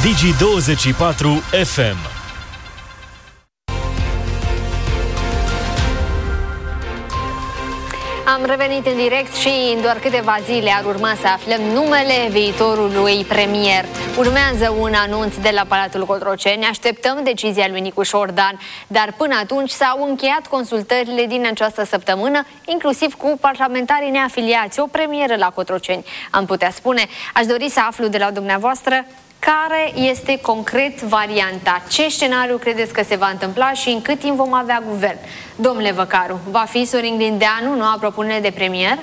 Digi24 FM. Am revenit în direct și în doar câteva zile ar urma să aflăm numele viitorului premier. Urmează un anunț de la Palatul Cotroceni, așteptăm decizia lui Nicu Șordan, dar până atunci s-au încheiat consultările din această săptămână, inclusiv cu parlamentarii neafiliați, o premieră la Cotroceni. Am putea spune, aș dori să aflu de la dumneavoastră care este concret varianta? Ce scenariu credeți că se va întâmpla și în cât timp vom avea guvern? Domnule Văcaru, va fi Sorin Grindeanu noua propunere de premier?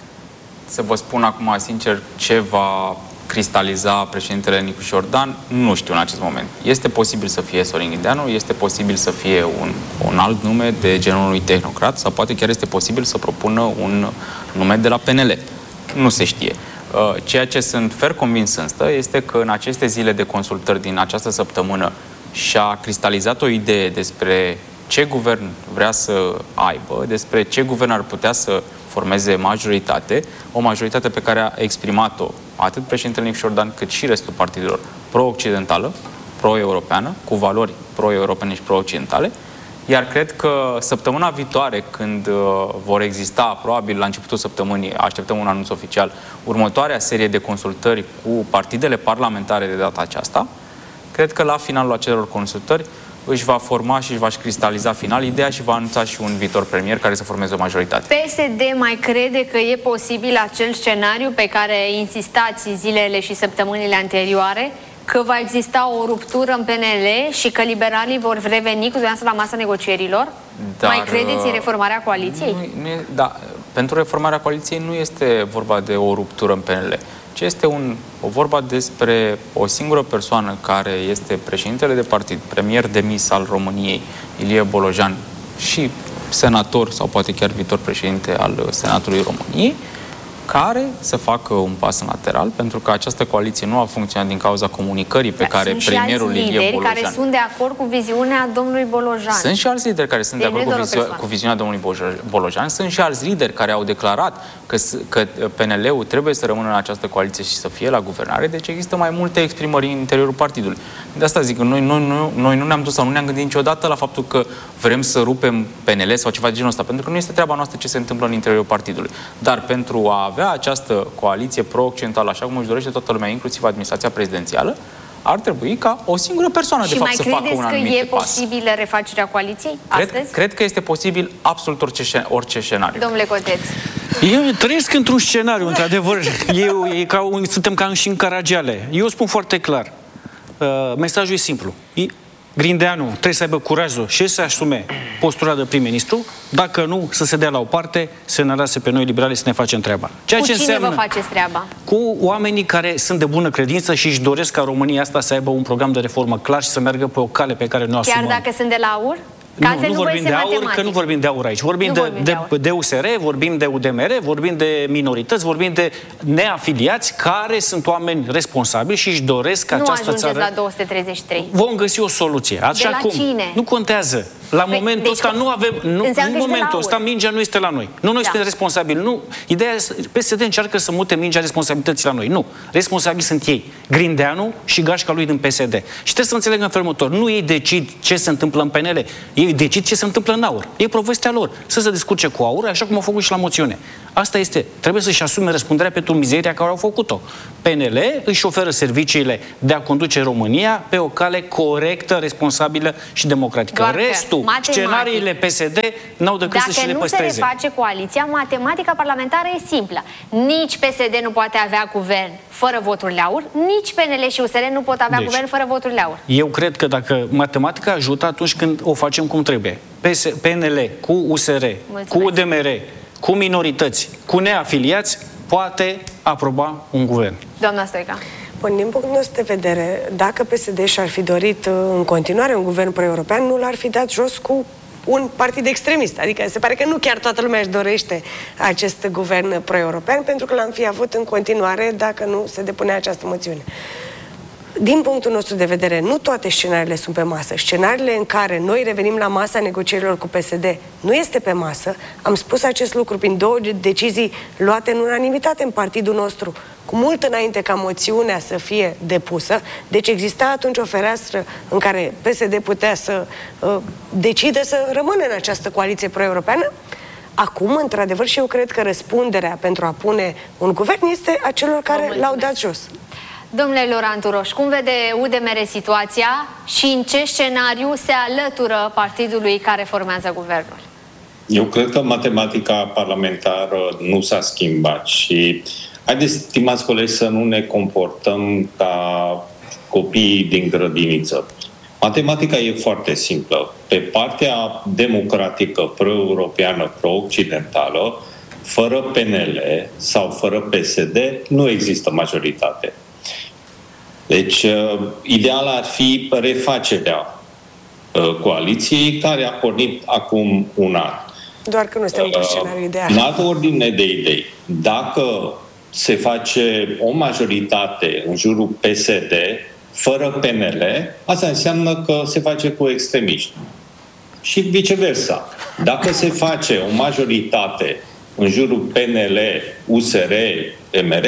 Să vă spun acum sincer ce va cristaliza președintele Nicu Șordan, nu știu în acest moment. Este posibil să fie Sorin Grindeanu, este posibil să fie un alt nume de genul unui tehnocrat sau poate chiar este posibil să propună un nume de la PNL. Nu se știe. Ceea ce sunt fer convins însă este că în aceste zile de consultări din această săptămână și-a cristalizat o idee despre ce guvern vrea să aibă, despre ce guvern ar putea să formeze majoritate, o majoritate pe care a exprimat-o atât președintele Nicu Șordan cât și restul partidelor pro-occidentală, pro-europeană, cu valori pro-europene și pro-occidentale. Iar cred că săptămâna viitoare, când vor exista, probabil la începutul săptămânii, așteptăm un anunț oficial, următoarea serie de consultări cu partidele parlamentare de data aceasta, cred că la finalul acelor consultări își va forma și își va cristaliza final ideea și va anunța și un viitor premier care să formeze o majoritate. PSD mai crede că e posibil acel scenariu pe care insistați zilele și săptămânile anterioare? Că va exista o ruptură în PNL și că liberalii vor reveni cu dumneavoastră la masa negocierilor? Dar, mai credeți în reformarea coaliției? Da, pentru reformarea coaliției nu este vorba de o ruptură în PNL, ci este o vorba despre o singură persoană care este președintele de partid, premier demis al României, Ilie Bolojan, și senator sau poate chiar viitor președinte al Senatului României, care să facă un pas în lateral, pentru că această coaliție nu a funcționat din cauza comunicării pe care premierul Ilie Bolojan... care sunt de acord cu viziunea domnului Bolojan. Sunt și alți lideri care sunt de acord cu viziunea domnului Bolojan. Sunt și alți lideri care au declarat că PNL-ul trebuie să rămână în această coaliție și să fie la guvernare, deci există mai multe exprimări în interiorul partidului. De asta zic că noi nu ne-am dus sau nu ne-am gândit niciodată la faptul că vrem să rupem PNL sau ceva de genul ăsta, pentru că nu este treaba noastră ce se întâmplă în interiorul partidului. Dar pentru a avea această coaliție pro-occidentală, așa cum își dorește toată lumea, inclusiv administrația prezidențială, ar trebui ca o singură persoană, de fapt, să facă un anumit pas. Și mai credeți că e posibilă refacerea coaliției astăzi? Cred că este posibil absolut orice scenariu. Domnule Coteț. Eu trăiesc într-un scenariu, într-adevăr. Suntem ca și în Caragiale. Eu spun foarte clar. Mesajul e simplu. Grindeanu trebuie să aibă curajul și să asume postura de prim-ministru, dacă nu, să se dea la o parte, să ne lase pe noi liberali să ne facem treaba. Cu cine vă faceți treaba? Cu oamenii care sunt de bună credință și își doresc ca România asta să aibă un program de reformă clar și să meargă pe o cale pe care noi asumăm. Chiar dacă sunt de la AUR? Nu vorbim de AUR, că nu vorbim de AUR aici. Vorbim de USR, vorbim de UDMR, vorbim de minorități, vorbim de neafiliați care sunt oameni responsabili și își doresc ca această țară... Nu ajungeți la 233. Vom găsi o soluție. Așa de la cine? Nu contează. La momentul ăsta nu avem... În momentul ăsta mingea nu este la noi. Nu noi suntem responsabili. Nu. Ideea este, PSD încearcă să mute mingea responsabilității la noi. Nu. Responsabili sunt ei. Grindeanu și gașca lui din PSD. Și trebuie să înțelegă în felul următor. Nu ei decid ce se întâmplă în PNL. Ei decid ce se întâmplă în AUR. E povestea lor. Să se descurce cu AUR, așa cum au făcut și la moțiune. Asta este. Trebuie să-și asume răspunderea pentru mizeria care au făcut-o. PNL își oferă serviciile de a conduce România pe o cale corectă, responsabilă și democratică. Restul, scenariile PSD n-au decât să și le păstreze. Dacă nu se reface coaliția, matematica parlamentară e simplă. Nici PSD nu poate avea guvern fără voturile AUR, nici PNL și USR nu pot avea guvern fără voturile AUR. Eu cred că dacă matematica ajută atunci când o facem cum trebuie. PNL cu USR, cu UDMR, cu minorități, cu neafiliați, poate aproba un guvern. Doamna Stoica. Bun, din punctul nostru de vedere, dacă PSD și-ar fi dorit în continuare un guvern pro-european, nu l-ar fi dat jos cu un partid extremist. Adică se pare că nu chiar toată lumea își dorește acest guvern pro-european, pentru că l-am fi avut în continuare dacă nu se depunea această moțiune. Din punctul nostru de vedere, nu toate scenariile sunt pe masă. Scenariile în care noi revenim la masa negocierilor cu PSD nu este pe masă. Am spus acest lucru prin două decizii luate în unanimitate în partidul nostru, cu mult înainte ca moțiunea să fie depusă, deci exista atunci o fereastră în care PSD putea să decide să rămână în această coaliție pro-europeană. Acum, într-adevăr, și eu cred că răspunderea pentru a pune un guvern este a celor care l-au dat jos. Domnule Laurent Turoș, cum vede UDMR situația și în ce scenariu se alătură partidului care formează guvernul? Eu cred că matematica parlamentară nu s-a schimbat și haideți, stimați colegi, să nu ne comportăm ca copiii din grădiniță. Matematica e foarte simplă. Pe partea democratică, pro-europeană, pro-occidentală, fără PNL sau fără PSD, nu există majoritate. Deci, ideal ar fi refacerea coaliției care a pornit acum un an. Doar că nu este un scenariu ideal. În altă ordine de idei, dacă se face o majoritate în jurul PSD, fără PNL, asta înseamnă că se face cu extremiști. Și viceversa. Dacă se face o majoritate în jurul PNL, USR, MR,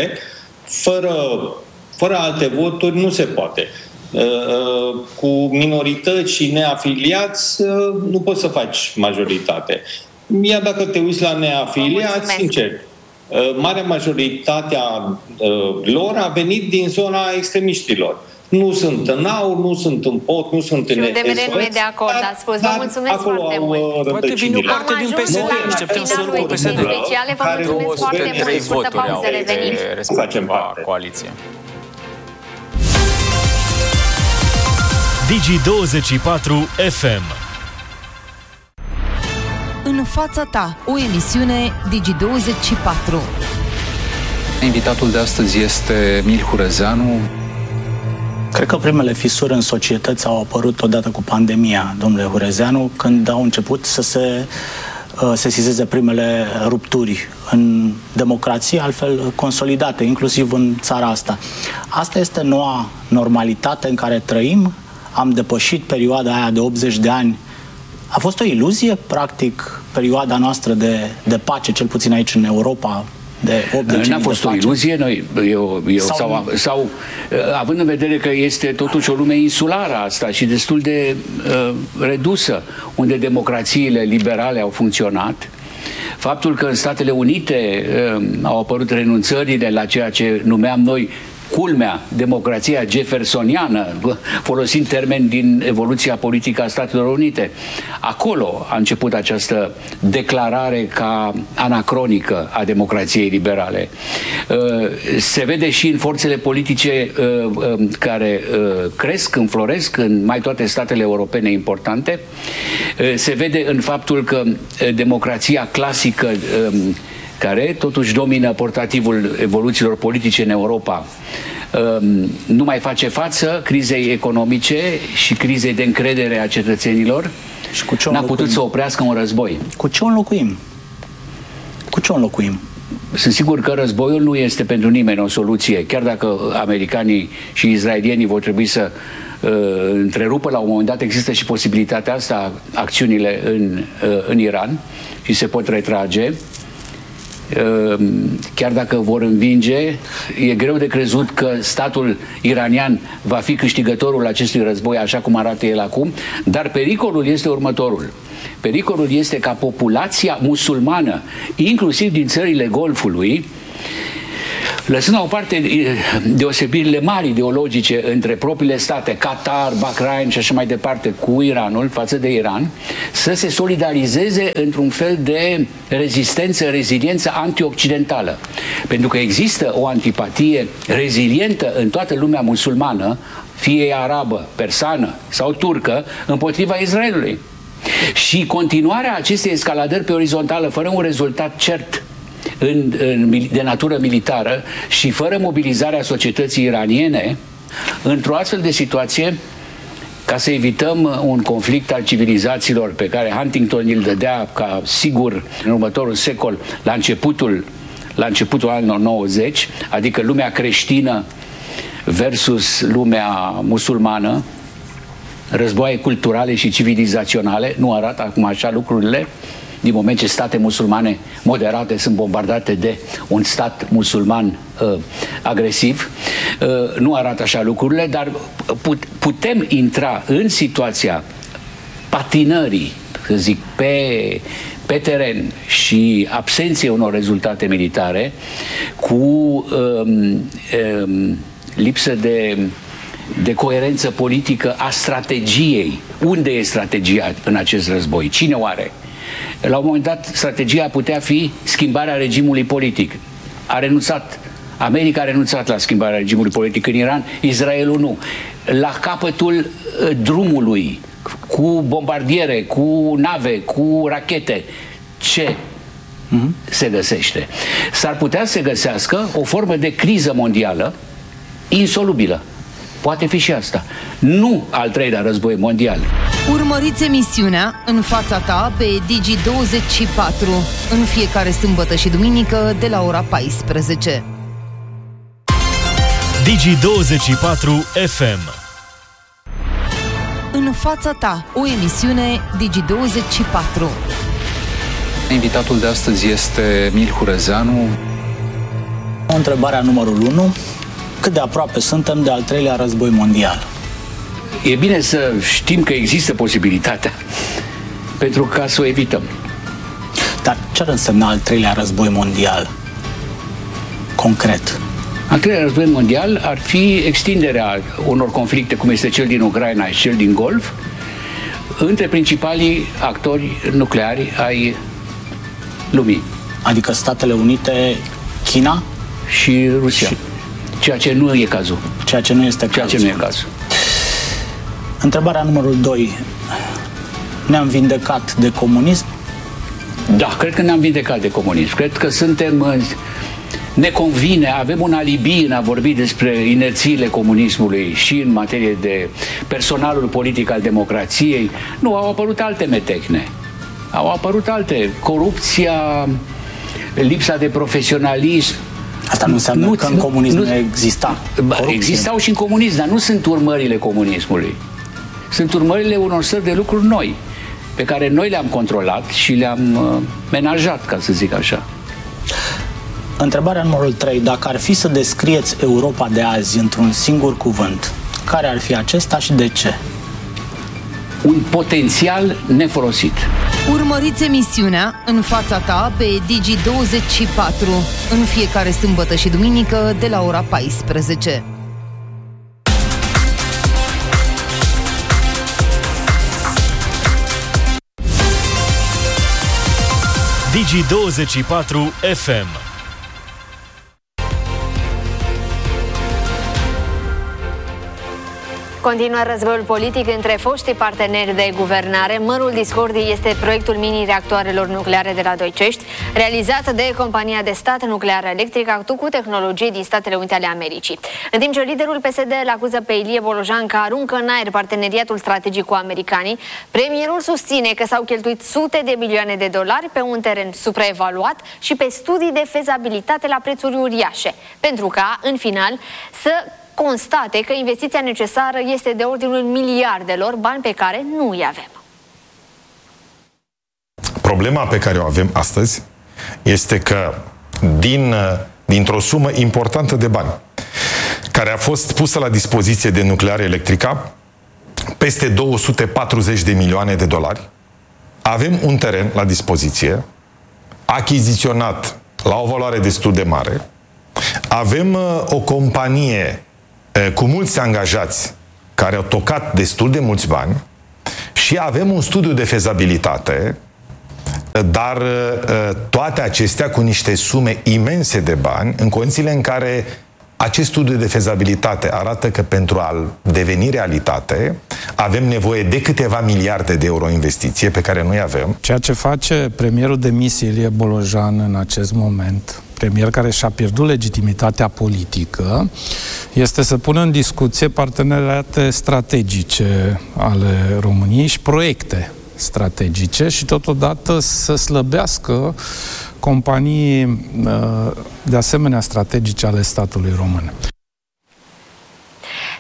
fără alte voturi nu se poate. Cu minorități și neafiliați nu poți să faci majoritate. Iar dacă te uiți la neafiliați, sincer, marea majoritate a lor a venit din zona extremiștilor. Nu sunt în AUR, nu sunt în POT, nu sunt în UDMR nu e de acord, ați spus. Vă mulțumesc foarte mult. Poate vine o parte din PSD, așteptăm să finalul ediției speciale. Vă mulțumesc foarte mult. Scurtă pauză, revenim. Respectiva coaliție. Digi24 FM. În fața ta, o emisiune Digi24. Invitatul de astăzi este Emil Hurezeanu. Cred că primele fisuri în societăți au apărut odată cu pandemia, domnule Hurezeanu, când au început să se sesizeze primele rupturi în democrație, altfel consolidate, inclusiv în țara asta. Asta este noua normalitate în care trăim. Am depășit perioada aia de 80 de ani. A fost o iluzie, practic, perioada noastră de pace, cel puțin aici în Europa, de 8 decenii. N-a fost o iluzie, sau având în vedere că este totuși o lume insulară asta și destul de redusă, unde democrațiile liberale au funcționat, faptul că în Statele Unite au apărut renunțările la ceea ce numeam noi culmea, democrația jeffersoniană, folosind termeni din evoluția politică a Statelor Unite. Acolo a început această declarare ca anacronică a democrației liberale. Se vede și în forțele politice care cresc, înfloresc în mai toate statele europene importante. Se vede în faptul că democrația clasică, care totuși domină portativul evoluțiilor politice în Europa, nu mai face față crizei economice și crizei de încredere a cetățenilor. Și n-a putut să oprească un război. Cu ce o înlocuim? Cu ce o înlocuim? Sunt sigur că războiul nu este pentru nimeni o soluție, chiar dacă americanii și israelienii vor trebui să întrerupă la un moment dat. Există și posibilitatea asta, acțiunile în Iran, și se pot retrage. Chiar dacă vor învinge, e greu de crezut că statul iranian va fi câștigătorul acestui război așa cum arată el acum, dar pericolul este următorul. Pericolul este ca populația musulmană, inclusiv din țările Golfului, lăsând la o parte deosebirile mari ideologice între propriile state, Qatar, Bahrain și așa mai departe, cu Iranul, față de Iran, să se solidarizeze într-un fel de rezistență, reziliență antioccidentală. Pentru că există o antipatie rezilientă în toată lumea musulmană, fie ea arabă, persană sau turcă, împotriva Israelului. Și continuarea acestei escaladări pe orizontală, fără un rezultat cert de natură militară și fără mobilizarea societății iraniene, într-o astfel de situație, ca să evităm un conflict al civilizațiilor pe care Huntington îl dădea ca sigur în următorul secol, la începutul anilor 90, adică lumea creștină versus lumea musulmană, războaie culturale și civilizaționale, nu arată acum așa lucrurile, din moment ce state musulmane moderate sunt bombardate de un stat musulman agresiv. Nu arată așa lucrurile, dar putem intra în situația patinării, să zic, pe teren și absenței unor rezultate militare, cu lipsă de coerență politică a strategiei. Unde e strategia în acest război? Cine o are? La un moment dat, strategia putea fi schimbarea regimului politic. America a renunțat la schimbarea regimului politic în Iran, Israelul nu. La capătul drumului, cu bombardiere, cu nave, cu rachete, ce se găsește? S-ar putea să se găsească o formă de criză mondială insolubilă. Poate fi și asta. Nu al treilea război mondial. Urmăriți emisiunea În fața ta pe Digi24 în fiecare sâmbătă și duminică de la ora 14. Digi24 FM. În fața ta, o emisiune Digi24. Invitatul de astăzi este Emil Hurezeanu. Întrebarea numărul 1. Cât de aproape suntem de al treilea război mondial? E bine să știm că există posibilitatea, pentru ca să o evităm. Dar ce ar însemna al treilea război mondial? Concret. Al treilea război mondial ar fi extinderea unor conflicte, cum este cel din Ucraina și cel din Golf, între principalii actori nucleari ai lumii. Adică Statele Unite, China și Rusia. Ceea ce nu e cazul. Ceea ce nu este cazul. Ceea ce nu e cazul. Întrebarea numărul 2. Ne-am vindecat de comunism? Da, cred că ne-am vindecat de comunism. Cred că suntem... Ne convine, avem un alibi în a vorbi despre inerțiile comunismului și în materie de personalul politic al democrației. Nu, au apărut alte metehne. Au apărut alte. Corupția, lipsa de profesionalism. Asta nu înseamnă că în comunism nu exista corupție. Existau și în comunism, dar nu sunt urmările comunismului. Sunt urmările unor sări de lucruri noi, pe care noi le-am controlat și le-am menajat, ca să zic așa. Întrebarea numărul 3. Dacă ar fi să descrieți Europa de azi într-un singur cuvânt, care ar fi acesta și de ce? Un potențial nefolosit. Urmăriți emisiunea În fața ta pe Digi24 în fiecare sâmbătă și duminică de la ora 14. Digi24 FM. Continuă războiul politic între foștii parteneri de guvernare. Mărul discordiei este proiectul mini-reactoarelor nucleare de la Doicești, realizat de compania de stat nucleară electrică cu tehnologie din Statele Unite ale Americii. În timp ce liderul PSD îl acuză pe Ilie Bolojan că aruncă în aer parteneriatul strategic cu americanii, premierul susține că s-au cheltuit sute de milioane de dolari pe un teren supraevaluat și pe studii de fezabilitate la prețuri uriașe, pentru ca, în final, să constate că investiția necesară este de ordinul miliardelor, bani pe care nu îi avem. Problema pe care o avem astăzi este că dintr-o sumă importantă de bani care a fost pusă la dispoziție de Nucleare Electrica, peste 240 de milioane de dolari, avem un teren la dispoziție, achiziționat la o valoare destul de mare, avem o companie cu mulți angajați care au tocat destul de mulți bani și avem un studiu de fezabilitate, dar toate acestea cu niște sume imense de bani, în condițiile în care acest studiu de fezabilitate arată că pentru a deveni realitate avem nevoie de câteva miliarde de euro investiție pe care noi avem. Ceea ce face premierul demis Ilie Bolojan în acest moment, premier care și-a pierdut legitimitatea politică, este să pună în discuție parteneriate strategice ale României și proiecte strategice și totodată să slăbească companii de asemenea strategice ale statului român.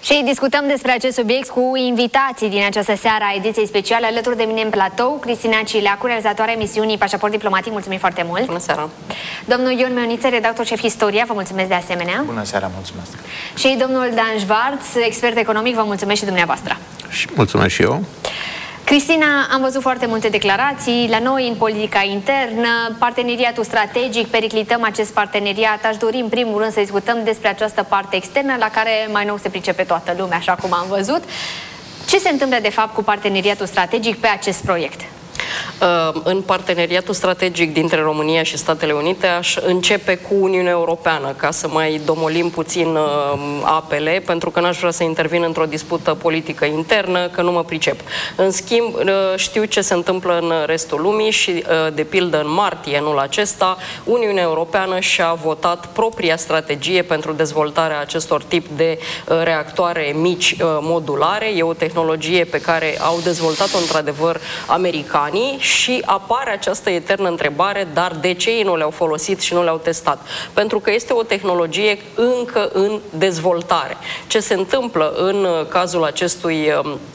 Și discutăm despre acest subiect cu invitații din această seară a ediției speciale. Alături de mine în platou, Cristina Cileacu, realizatoarea emisiunii Pașaport Diplomatic. Mulțumim foarte mult! Bună seara! Domnul Ion Meoniță, redactor șef Istoria, vă mulțumesc de asemenea! Bună seara, mulțumesc! Și domnul Dan Schwarz, expert economic, vă mulțumesc și dumneavoastră! Și mulțumesc și eu! Cristina, am văzut foarte multe declarații la noi în politica internă, parteneriatul strategic, periclităm acest parteneriat. Aș dori în primul rând să discutăm despre această parte externă la care mai nou se pricepe toată lumea, așa cum am văzut. Ce se întâmplă de fapt cu parteneriatul strategic pe acest proiect? În parteneriatul strategic dintre România și Statele Unite aș începe cu Uniunea Europeană, ca să mai domolim puțin apele, pentru că n-aș vrea să intervin într-o dispută politică internă, că nu mă pricep. În schimb, știu ce se întâmplă în restul lumii și, de pildă, în martie anul acesta, Uniunea Europeană și-a votat propria strategie pentru dezvoltarea acestor tip de reactoare mici modulare. E o tehnologie pe care au dezvoltat-o într-adevăr americanii și apare această eternă întrebare, dar de ce ei nu le-au folosit și nu le-au testat? Pentru că este o tehnologie încă în dezvoltare. Ce se întâmplă în cazul acestui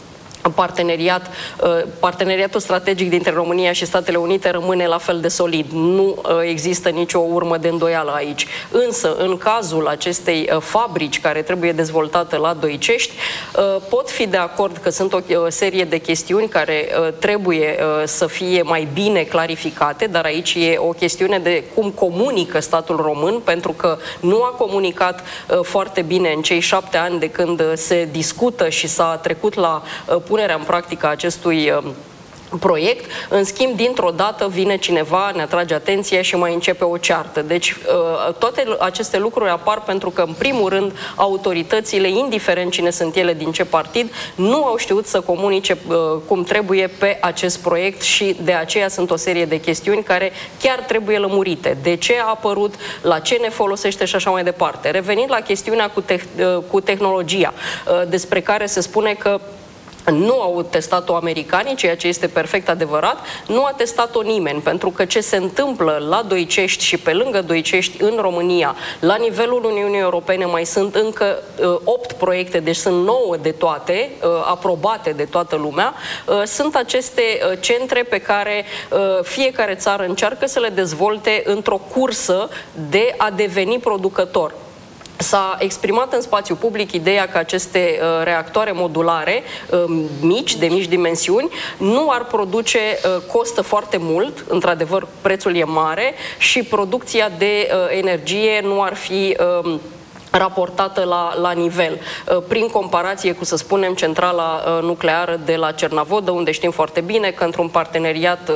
parteneriatul strategic dintre România și Statele Unite rămâne la fel de solid. Nu există nicio urmă de îndoială aici. Însă, în cazul acestei fabrici care trebuie dezvoltată la Doicești, pot fi de acord că sunt o serie de chestiuni care trebuie să fie mai bine clarificate, dar aici e o chestiune de cum comunică statul român, pentru că nu a comunicat foarte bine în cei 7 ani de când se discută și s-a trecut la punerea în practică a acestui proiect. În schimb, dintr-o dată vine cineva, ne atrage atenția și mai începe o ceartă. Deci, toate aceste lucruri apar pentru că, în primul rând, autoritățile, indiferent cine sunt ele, din ce partid, nu au știut să comunice cum trebuie pe acest proiect și de aceea sunt o serie de chestiuni care chiar trebuie lămurite. De ce a apărut, la ce ne folosește și așa mai departe. Revenind la chestiunea cu tehnologia, despre care se spune că nu au testat-o americanii, ceea ce este perfect adevărat, nu a testat-o nimeni, pentru că ce se întâmplă la Doicești și pe lângă Doicești în România, la nivelul Uniunii Europene mai sunt încă 8 proiecte, deci sunt 9 de toate, aprobate de toată lumea, sunt aceste centre pe care fiecare țară încearcă să le dezvolte într-o cursă de a deveni producător. S-a exprimat în spațiu public ideea că aceste reactoare modulare mici, de mici dimensiuni, nu ar produce, costă foarte mult, într-adevăr prețul e mare și producția de energie nu ar fi raportată la nivel. Prin comparație cu, să spunem, centrala nucleară de la Cernavodă, unde știm foarte bine că într-un parteneriat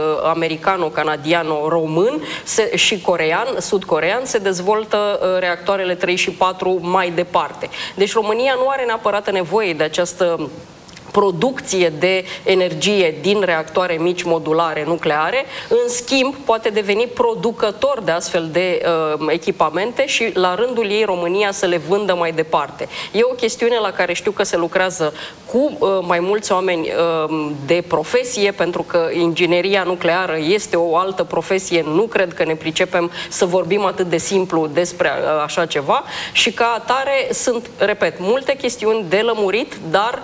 americano-canadiano-român și corean, sud-corean, se dezvoltă reactoarele 3 și 4 mai departe. Deci România nu are neapărat nevoie de această producție de energie din reactoare mici modulare nucleare, în schimb poate deveni producător de astfel de echipamente și la rândul ei România să le vândă mai departe. E o chestiune la care știu că se lucrează cu mai mulți oameni de profesie, pentru că ingineria nucleară este o altă profesie, nu cred că ne pricepem să vorbim atât de simplu despre așa ceva și ca atare sunt, repet, multe chestiuni de lămurit, dar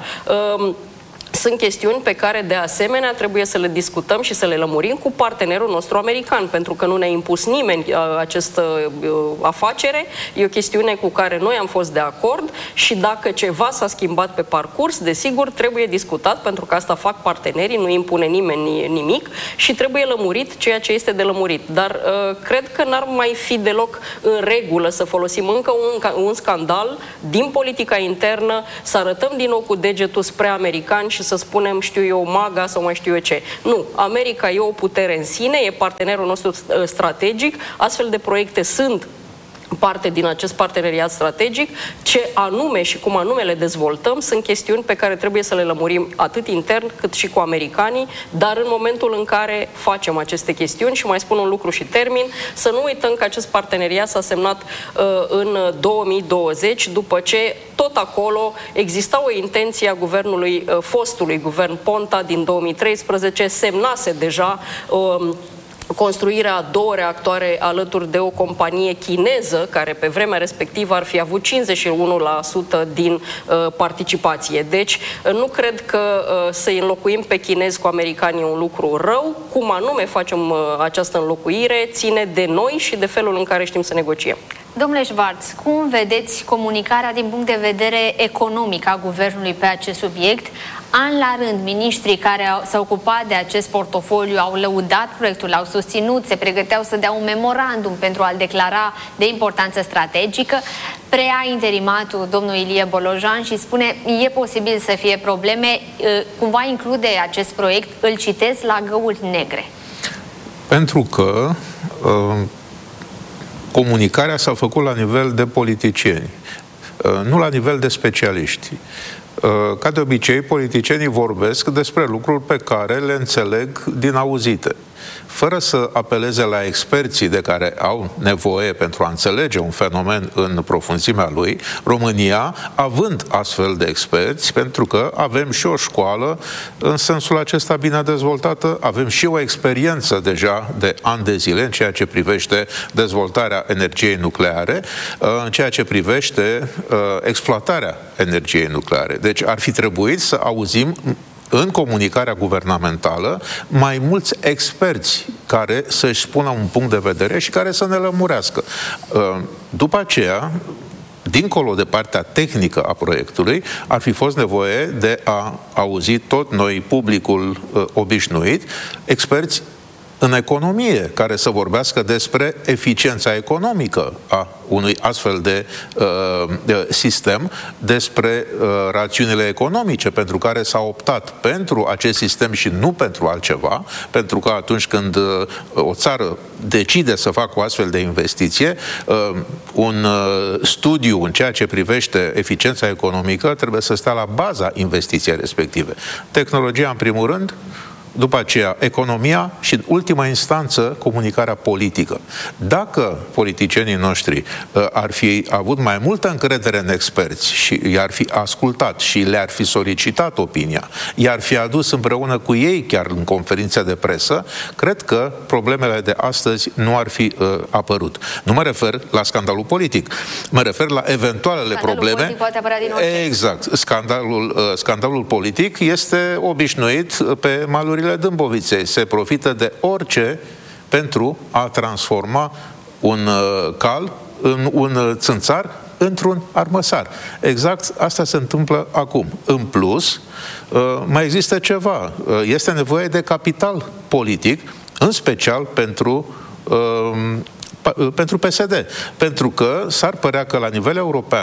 sunt chestiuni pe care, de asemenea, trebuie să le discutăm și să le lămurim cu partenerul nostru american, pentru că nu ne-a impus nimeni această afacere. E o chestiune cu care noi am fost de acord și dacă ceva s-a schimbat pe parcurs, desigur, trebuie discutat, pentru că asta fac partenerii, nu impune nimeni nimic și trebuie lămurit ceea ce este de lămurit. Dar cred că n-ar mai fi deloc în regulă să folosim încă un scandal din politica internă, să arătăm din nou cu degetul spre americani și să spunem, știu eu, MAGA sau mai știu eu ce. Nu, America e o putere în sine, e partenerul nostru strategic, astfel de proiecte sunt parte din acest parteneriat strategic. Ce anume și cum anume le dezvoltăm sunt chestiuni pe care trebuie să le lămurim atât intern cât și cu americanii, dar în momentul în care facem aceste chestiuni, și mai spun un lucru și termin, să nu uităm că acest parteneriat s-a semnat în 2020, după ce tot acolo exista o intenție a guvernului, fostului guvern Ponta din 2013, semnase deja construirea a 2 reactoare alături de o companie chineză, care pe vremea respectivă ar fi avut 51% din participație. Deci, nu cred că să înlocuim pe chinezi cu americanii un lucru rău. Cum anume facem această înlocuire ține de noi și de felul în care știm să negociem. Domnule Schwarz, cum vedeți comunicarea din punct de vedere economic a guvernului pe acest subiect? An la rând, miniștrii care s-au ocupat de acest portofoliu au lăudat proiectul, l-au susținut, se pregăteau să dea un memorandum pentru a-l declara de importanță strategică. Preia interimatul domnul Ilie Bolojan și spune e posibil să fie probleme. Cumva include acest proiect, îl citez, la găuri negre. Pentru că comunicarea s-a făcut la nivel de politicieni, nu la nivel de specialiști. Ca de obicei, politicienii vorbesc despre lucruri pe care le înțeleg din auzite. Fără să apeleze la experții de care au nevoie pentru a înțelege un fenomen în profunzimea lui, România, având astfel de experți, pentru că avem și o școală în sensul acesta bine dezvoltată, avem și o experiență deja de ani de zile în ceea ce privește dezvoltarea energiei nucleare, în ceea ce privește exploatarea energiei nucleare. Deci ar fi trebuit să auzim în comunicarea guvernamentală mai mulți experți care să-și spună un punct de vedere și care să ne lămurească. După aceea, dincolo de partea tehnică a proiectului, ar fi fost nevoie de a auzi tot noi, publicul obișnuit, experți în economie, care să vorbească despre eficiența economică a unui astfel de sistem, despre rațiunile economice pentru care s-a optat pentru acest sistem și nu pentru altceva, pentru că atunci când o țară decide să facă o astfel de investiție, un studiu în ceea ce privește eficiența economică trebuie să stea la baza investiției respective. Tehnologia, în primul rând, după aceea economia și, în ultima instanță, comunicarea politică. Dacă politicienii noștri ar fi avut mai multă încredere în experți și i-ar fi ascultat și le-ar fi solicitat opinia, i-ar fi adus împreună cu ei chiar în conferința de presă, cred că problemele de astăzi nu ar fi apărut. Nu mă refer la scandalul politic, mă refer la eventualele probleme. Poate apărea din orice. Exact. Scandalul politic este obișnuit pe malurile Dâmboviței. Se profită de orice pentru a transforma un cal, în un țânțar, într-un armăsar. Exact asta se întâmplă acum. În plus, mai există ceva. Este nevoie de capital politic, în special pentru PSD. Pentru că s-ar părea că la nivel european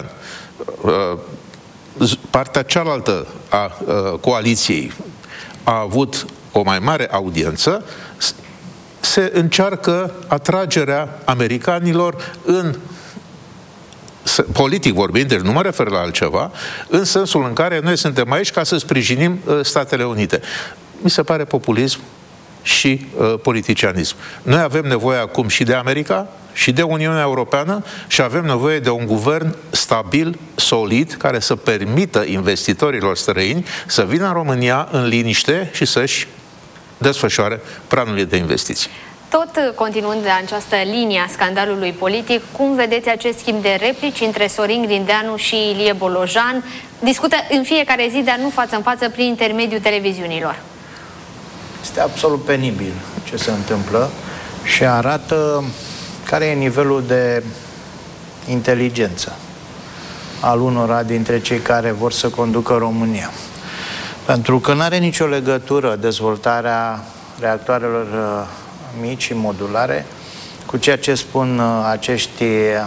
partea cealaltă a coaliției a avut o mai mare audiență, se încearcă atragerea americanilor în, politic vorbind, deci nu mă refer la altceva, în sensul în care noi suntem aici ca să sprijinim Statele Unite. Mi se pare populism și politicianism. Noi avem nevoie acum și de America, și de Uniunea Europeană și avem nevoie de un guvern stabil, solid, care să permită investitorilor străini să vină în România în liniște și să-și desfășoare planurile de investiții. Tot continuând de această linie a scandalului politic, cum vedeți acest schimb de replici între Sorin Grindeanu și Ilie Bolojan? Discută în fiecare zi, dar nu față în față, prin intermediul televiziunilor. Este absolut penibil ce se întâmplă și arată care e nivelul de inteligență al unora dintre cei care vor să conducă România. Pentru că nu are nicio legătură dezvoltarea reactoarelor mici și modulare cu ceea ce spun acești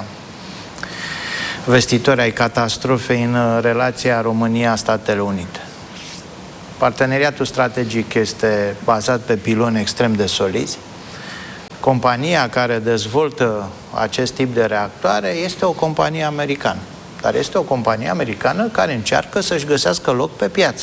vestitori ai catastrofei în relația România-Statele Unite. Parteneriatul strategic este bazat pe piloni extrem de solizi. Compania care dezvoltă acest tip de reactoare este o companie americană. Dar este o companie americană care încearcă să-și găsească loc pe piață.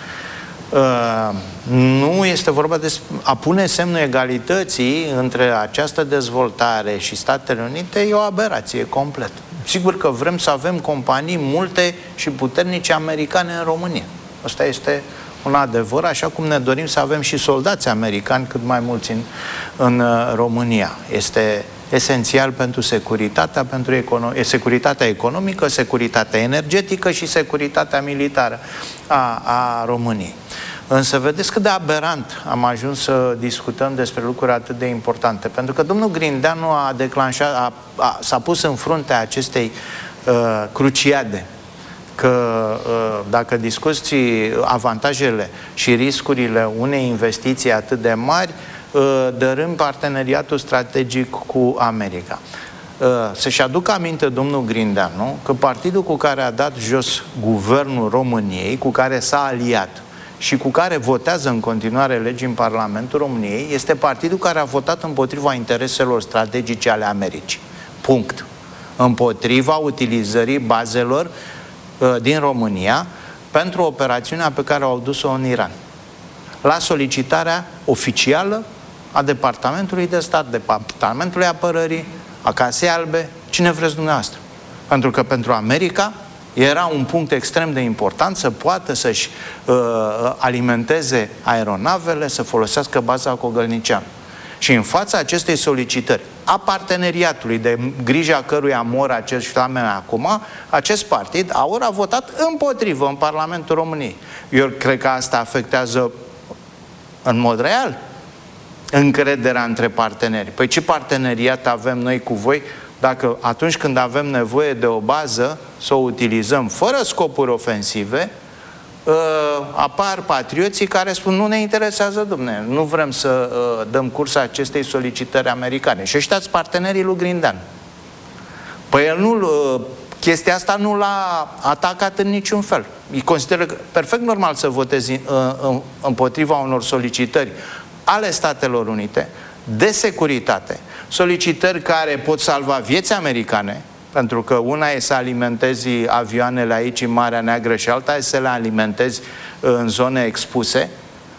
Nu este vorba de a pune semnul egalității între această dezvoltare și Statele Unite, e o aberație completă. Sigur că vrem să avem companii multe și puternice americane în România. Asta este un adevăr, așa cum ne dorim să avem și soldați americani cât mai mulți în România. Este esențial pentru securitatea, securitatea economică, securitatea energetică și securitatea militară a României. Însă vedeți cât de aberant am ajuns să discutăm despre lucruri atât de importante. Pentru că domnul Grindeanu a declanșat, s-a pus în fruntea acestei cruciade. Că dacă discuți avantajele și riscurile unei investiții atât de mari, dărâm parteneriatul strategic cu America. Să-și aducă aminte domnul Grindeanu că partidul cu care a dat jos guvernul României, cu care s-a aliat și cu care votează în continuare legi în Parlamentul României, este partidul care a votat împotriva intereselor strategice ale Americii. Punct. Împotriva utilizării bazelor din România pentru operațiunea pe care au dus-o în Iran. La solicitarea oficială a Departamentului de Stat, Departamentului Apărării, a Casei Albe, cine vreți dumneavoastră. Pentru că pentru America era un punct extrem de important să poată să-și alimenteze aeronavele, să folosească baza Cogălnicianu. Și în fața acestei solicitări a parteneriatului, de grija căruia mor acești oameni acum, acest partid a votat împotrivă în Parlamentul României. Eu cred că asta afectează în mod real încrederea între parteneri. Păi ce parteneriat avem noi cu voi dacă atunci când avem nevoie de o bază să o utilizăm fără scopuri ofensive, apar patrioții care spun nu ne interesează, dom'le, nu vrem să dăm curs acestei solicitări americane. Și ăștia sunt partenerii lui Grindeanu. Păi el chestia asta nu l-a atacat în niciun fel. Îi consideră perfect normal să votezi împotriva unor solicitări ale Statelor Unite de securitate, solicitări care pot salva vieți americane, pentru că una e să alimentezi avioanele aici în Marea Neagră și alta e să le alimentezi în zone expuse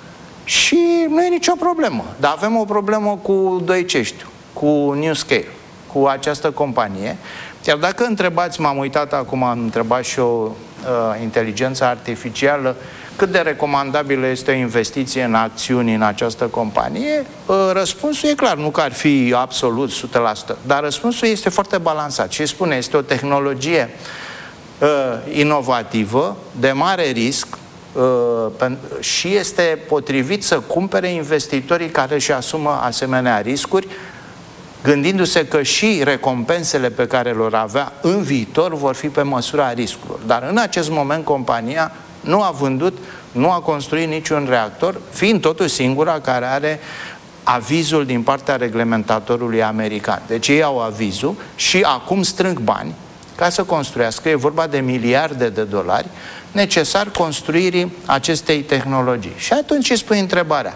și nu e nicio problemă. Dar avem o problemă cu Deutsche, cu NewScale, cu această companie. Iar dacă întrebați, m-am uitat acum, am întrebat și o inteligența artificială, cât de recomandabilă este o investiție în acțiuni în această companie, răspunsul e clar, nu că ar fi absolut 100%, dar răspunsul este foarte balansat și spune, este o tehnologie inovativă, de mare risc și este potrivit să cumpere investitorii care își asumă asemenea riscuri, gândindu-se că și recompensele pe care le-or avea în viitor vor fi pe măsura riscurilor. Dar în acest moment compania nu a vândut, nu a construit niciun reactor, fiind totuși singura care are avizul din partea reglementatorului american. Deci ei au avizul și acum strâng bani ca să construiască, e vorba de miliarde de dolari, necesar construirii acestei tehnologii. Și atunci îți pui întrebarea,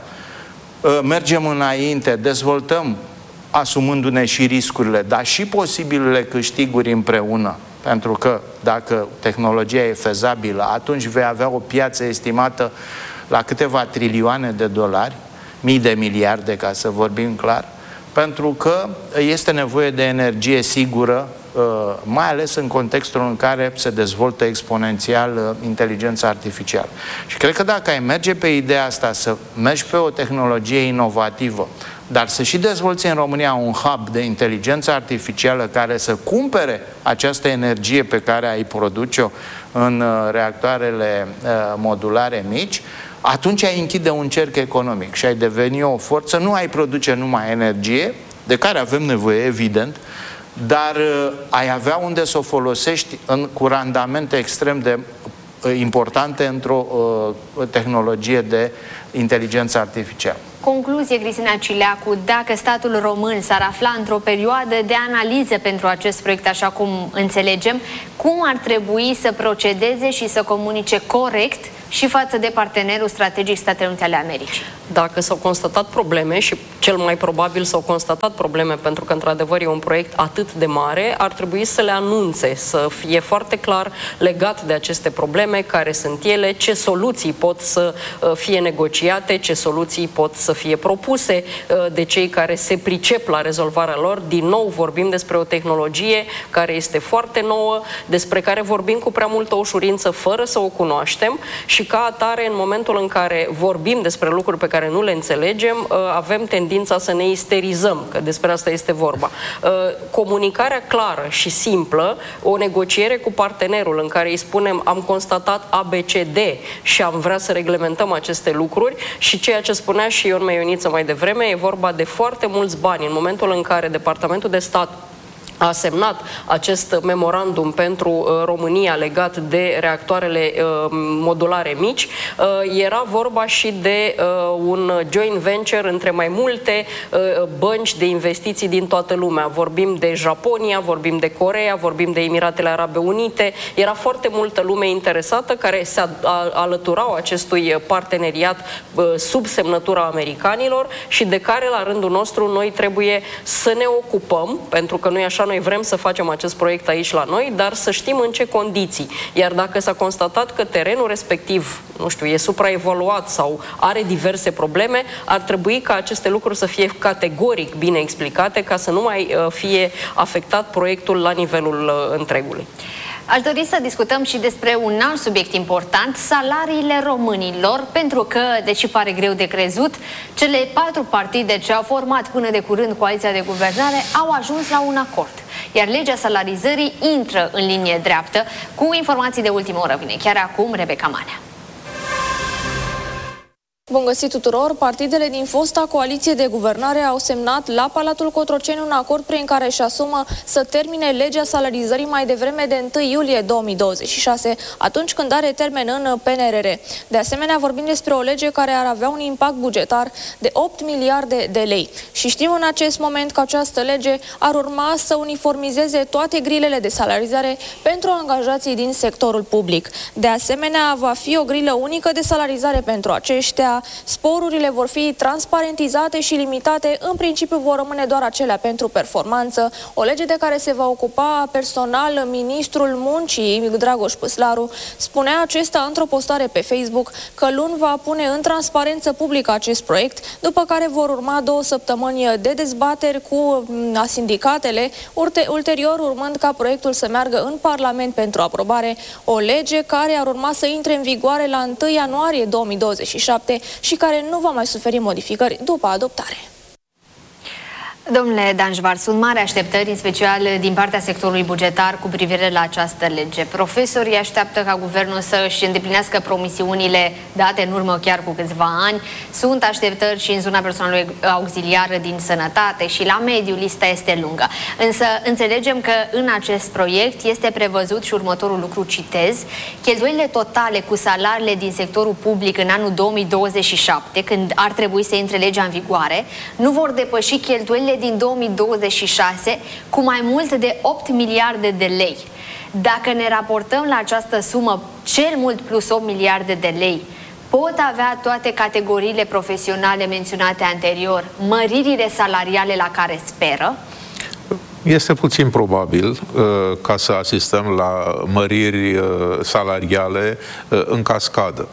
mergem înainte, dezvoltăm asumându-ne și riscurile, dar și posibilele câștiguri împreună, pentru că dacă tehnologia e fezabilă, atunci vei avea o piață estimată la câteva trilioane de dolari, mii de miliarde, ca să vorbim clar, pentru că este nevoie de energie sigură, mai ales în contextul în care se dezvoltă exponențial inteligența artificială. Și cred că dacă ai merge pe ideea asta, să mergi pe o tehnologie inovativă, dar să și dezvolți în România un hub de inteligență artificială care să cumpere această energie pe care ai produce-o în reactoarele modulare mici, atunci ai închide un cerc economic și ai deveni o forță, nu ai produce numai energie, de care avem nevoie, evident, dar ai avea unde să o folosești cu randamente extrem de importante într-o tehnologie de inteligență artificială. Concluzie, Cristina Cileacu, dacă statul român s-ar afla într-o perioadă de analiză pentru acest proiect, așa cum înțelegem, cum ar trebui să procedeze și să comunice corect și față de partenerul strategic Statele Unite ale Americii? Dacă s-au constatat probleme, și cel mai probabil s-au constatat probleme, pentru că într-adevăr e un proiect atât de mare, ar trebui să le anunțe, să fie foarte clar legat de aceste probleme, care sunt ele, ce soluții pot să fie negociate, ce soluții pot să să fie propuse de cei care se pricep la rezolvarea lor. Din nou vorbim despre o tehnologie care este foarte nouă, despre care vorbim cu prea multă ușurință fără să o cunoaștem și ca atare, în momentul în care vorbim despre lucruri pe care nu le înțelegem, avem tendința să ne isterizăm, că despre asta este vorba. Comunicarea clară și simplă, o negociere cu partenerul în care îi spunem am constatat ABCD și am vrea să reglementăm aceste lucruri și ceea ce spunea și Ion Meioniță mai devreme, e vorba de foarte mulți bani. În momentul în care Departamentul de Stat a semnat acest memorandum pentru România legat de reactoarele modulare mici, era vorba și de un joint venture între mai multe bănci de investiții din toată lumea. Vorbim de Japonia, vorbim de Coreea, vorbim de Emiratele Arabe Unite. Era foarte multă lume interesată care se alăturau acestui parteneriat sub semnătura americanilor și de care, la rândul nostru, noi trebuie să ne ocupăm, pentru că nu-i așa, noi vrem să facem acest proiect aici la noi, dar să știm în ce condiții. Iar dacă s-a constatat că terenul respectiv, nu știu, e supraevaluat sau are diverse probleme, ar trebui ca aceste lucruri să fie categoric bine explicate ca să nu mai fie afectat proiectul la nivelul întregului. Aș dori să discutăm și despre un alt subiect important, salariile românilor, pentru că, deși pare greu de crezut, cele 4 partide ce au format până de curând coaliția de guvernare au ajuns la un acord. Iar legea salarizării intră în linie dreaptă. Cu informații de ultimă oră vine chiar acum Rebecca Manea. Bun găsit tuturor! Partidele din fosta coaliție de guvernare au semnat la Palatul Cotroceni un acord prin care își asumă să termine legea salarizării mai devreme de 1 iulie 2026, atunci când are termen în PNRR. De asemenea, vorbim despre o lege care ar avea un impact bugetar de 8 miliarde de lei. Și știm în acest moment că această lege ar urma să uniformizeze toate grilele de salarizare pentru angajații din sectorul public. De asemenea, va fi o grilă unică de salarizare pentru aceștia. Sporurile vor fi transparentizate și limitate, în principiu vor rămâne doar acelea pentru performanță, o lege de care se va ocupa personal ministrul muncii, Dragoș Păslaru. Spunea acesta într-o postare pe Facebook că luni va pune în transparență publică acest proiect, după care vor urma 2 săptămâni de dezbateri cu sindicatele, ulterior urmând ca proiectul să meargă în Parlament pentru aprobare, o lege care ar urma să intre în vigoare la 1 ianuarie 2027 și care nu va mai suferi modificări după adoptare. Domnule Danjvar, sunt mari așteptări, în special din partea sectorului bugetar, cu privire la această lege. Profesorii așteaptă ca guvernul să-și îndeplinească promisiunile date în urmă chiar cu câțiva ani. Sunt așteptări și în zona personalului auxiliar din sănătate și la mediu, lista este lungă. Însă înțelegem că în acest proiect este prevăzut și următorul lucru, citez, cheltuielile totale cu salariile din sectorul public în anul 2027, când ar trebui să intre legea în vigoare, nu vor depăși cheltuielile din 2026 cu mai mult de 8 miliarde de lei. Dacă ne raportăm la această sumă, cel mult plus 8 miliarde de lei, pot avea toate categoriile profesionale menționate anterior măririle salariale la care speră? Este puțin probabil ca să asistăm la măriri salariale în cascadă.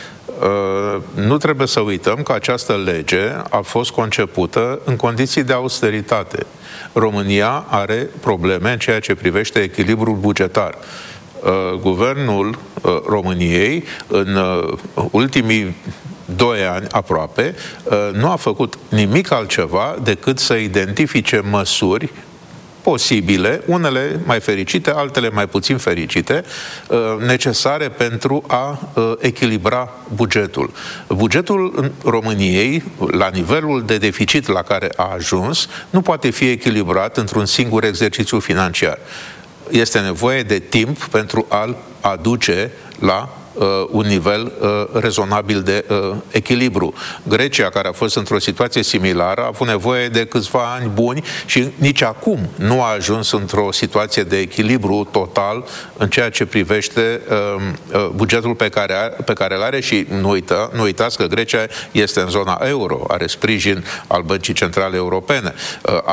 Nu trebuie să uităm că această lege a fost concepută în condiții de austeritate. România are probleme în ceea ce privește echilibrul bugetar. Guvernul României în ultimii 2 ani aproape nu a făcut nimic altceva decât să identifice măsuri posibile, unele mai fericite, altele mai puțin fericite, necesare pentru a echilibra bugetul. Bugetul României, la nivelul de deficit la care a ajuns, nu poate fi echilibrat într-un singur exercițiu financiar. Este nevoie de timp pentru a-l aduce la un nivel rezonabil de echilibru. Grecia, care a fost într-o situație similară, a avut nevoie de câțiva ani buni și nici acum nu a ajuns într-o situație de echilibru total în ceea ce privește bugetul pe care îl are și nu uitați că Grecia este în zona euro, are sprijin al Băncii Centrale Europene,